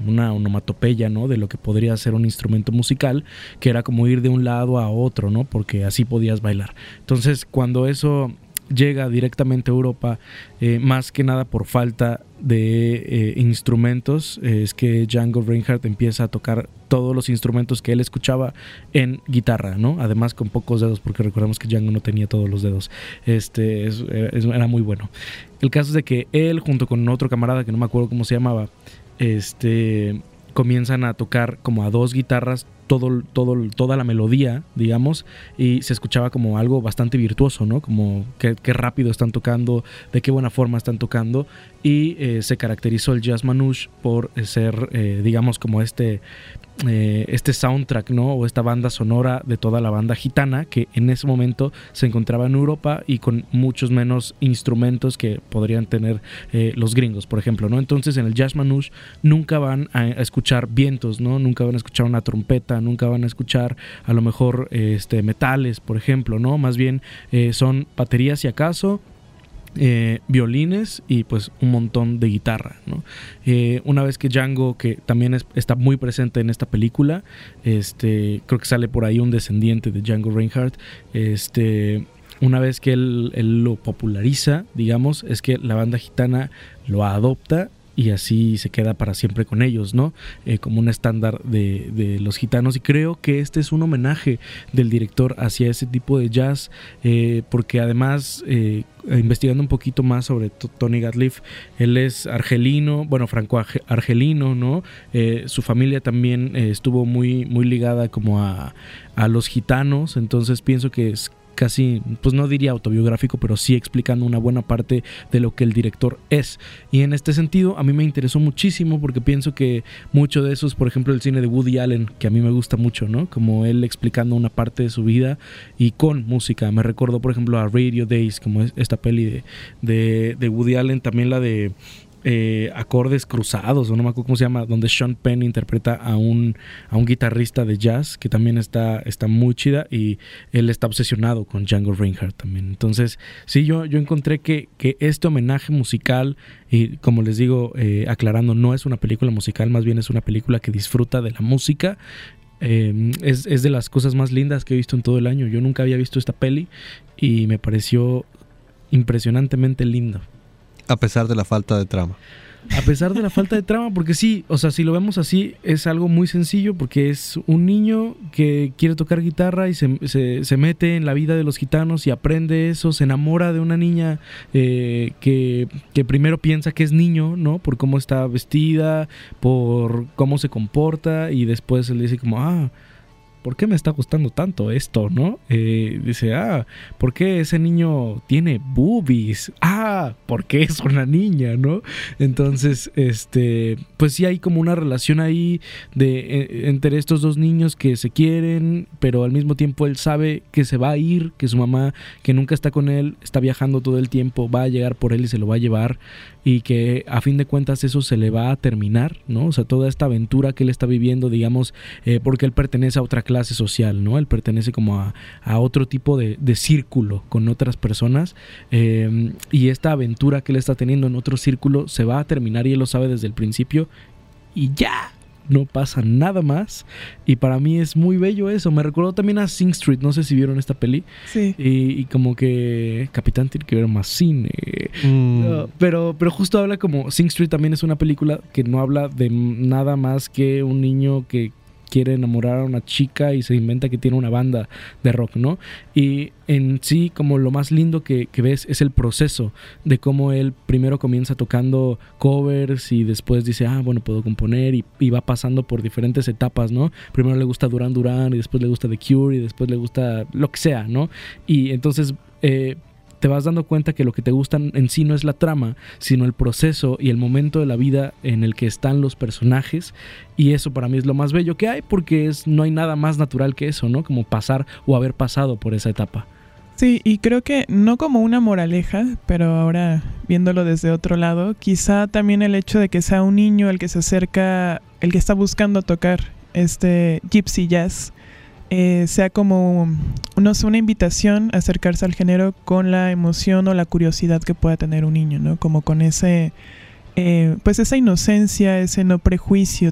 una onomatopeya, ¿no? De lo que podría ser un instrumento musical, que era como ir de un lado a otro, ¿no? Porque así podías bailar. Entonces, cuando eso llega directamente a Europa, más que nada por falta de instrumentos, es que Django Reinhardt empieza a tocar todos los instrumentos que él escuchaba en guitarra, ¿no? Además con pocos dedos, porque recordamos que Django no tenía todos los dedos. Era muy bueno. El caso es de que él, junto con otro camarada que no me acuerdo cómo se llamaba, comienzan a tocar como a dos guitarras toda la melodía, digamos, y se escuchaba como algo bastante virtuoso, ¿no? Como qué rápido están tocando, de qué buena forma están tocando, y se caracterizó el jazz manouche por ser, digamos, como este soundtrack, ¿no? O esta banda sonora de toda la banda gitana que en ese momento se encontraba en Europa y con muchos menos instrumentos que podrían tener los gringos, por ejemplo, ¿no? Entonces en el jazz manouche nunca van a escuchar vientos, ¿no? Nunca van a escuchar una trompeta, nunca van a escuchar a lo mejor metales, por ejemplo, ¿no? Más bien son baterías si acaso, violines y pues un montón de guitarra, ¿no? Una vez que Django, que también está muy presente en esta película, creo que sale por ahí un descendiente de Django Reinhardt, una vez que él lo populariza, digamos, es que la banda gitana lo adopta y así se queda para siempre con ellos, ¿no? Como un estándar de los gitanos, y creo que este es un homenaje del director hacia ese tipo de jazz, porque además, investigando un poquito más sobre Tony Gatliff, él es argelino, bueno, franco-argelino, ¿no? Su familia también estuvo muy, muy ligada como a los gitanos, entonces pienso que es casi, pues no diría autobiográfico, pero sí explicando una buena parte de lo que el director es. Y en este sentido a mí me interesó muchísimo porque pienso que mucho de eso es, por ejemplo, el cine de Woody Allen, que a mí me gusta mucho, ¿no? Como él explicando una parte de su vida y con música. Me recordó, por ejemplo, a Radio Days, como es esta peli de Woody Allen, también la de Acordes Cruzados, o no me acuerdo cómo se llama, donde Sean Penn interpreta a un guitarrista de jazz, que también está muy chida, y él está obsesionado con Django Reinhardt también. Entonces sí, yo encontré que este homenaje musical, y como les digo, aclarando, no es una película musical, más bien es una película que disfruta de la música. Es de las cosas más lindas que he visto en todo el año. Yo nunca había visto esta peli y me pareció impresionantemente lindo. A pesar de la falta de trama. A pesar de la falta de trama, porque sí, o sea, si lo vemos así, es algo muy sencillo, porque es un niño que quiere tocar guitarra y se mete en la vida de los gitanos y aprende eso, se enamora de una niña que primero piensa que es niño, ¿no? Por cómo está vestida, por cómo se comporta, y después él dice como, ¿por qué me está gustando tanto esto, no? Dice, ¿por qué ese niño tiene boobies? ¿Por qué es una niña, no? Entonces, pues sí hay como una relación ahí entre estos dos niños que se quieren, pero al mismo tiempo él sabe que se va a ir, que su mamá, que nunca está con él, está viajando todo el tiempo, va a llegar por él y se lo va a llevar, y que a fin de cuentas eso se le va a terminar, ¿no? O sea, toda esta aventura que él está viviendo, digamos, porque él pertenece a otra clase social, ¿no? Él pertenece como a otro tipo de círculo con otras personas, y esta aventura que él está teniendo en otro círculo se va a terminar, y él lo sabe desde el principio, y ya no pasa nada más. Y para mí es muy bello eso. Me recordó también a Sing Street, no sé si vieron esta peli. Sí. Y como que Capitán tiene que ver más cine. Pero justo habla como Sing Street también es una película que no habla de nada más que un niño que quiere enamorar a una chica y se inventa que tiene una banda de rock, ¿no? Y en sí, como lo más lindo que ves es el proceso de cómo él primero comienza tocando covers y después dice, bueno, puedo componer, y va pasando por diferentes etapas, ¿no? Primero le gusta Duran Duran, y después le gusta The Cure, y después le gusta lo que sea, ¿no? Y entonces te vas dando cuenta que lo que te gusta en sí no es la trama, sino el proceso y el momento de la vida en el que están los personajes, y eso para mí es lo más bello que hay, porque no hay nada más natural que eso, ¿no? Como pasar o haber pasado por esa etapa. Sí, y creo que no como una moraleja, pero ahora viéndolo desde otro lado, quizá también el hecho de que sea un niño el que se acerca, el que está buscando tocar gypsy jazz, sea como una invitación a acercarse al género con la emoción o la curiosidad que pueda tener un niño, ¿no? Como con pues esa inocencia, ese no prejuicio